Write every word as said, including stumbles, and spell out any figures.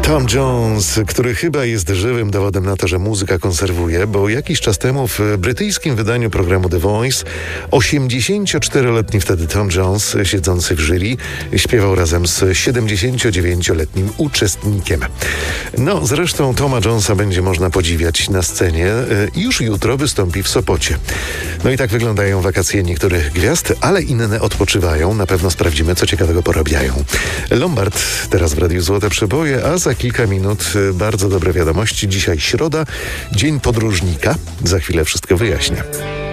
Tom Jones, który chyba jest żywym dowodem na to, że muzyka konserwuje, bo jakiś czas temu w brytyjskim wydaniu programu The Voice osiemdziesięcioczteroletni wtedy Tom Jones, siedzący w jury, śpiewał razem z siedemdziesięciodziewięcioletnim uczestnikiem. No, zresztą Toma Jonesa będzie można podziwiać na scenie. Już jutro wystąpi w Sopocie. No i tak wyglądają wakacje niektórych gwiazd, ale inne odpoczywają. Na pewno sprawdzimy, co ciekawego porabiają. Lombard teraz w Radiu Złote Przeboje, a za kilka minut bardzo dobre wiadomości. Dzisiaj środa, dzień podróżnika. Za chwilę wszystko wyjaśnię.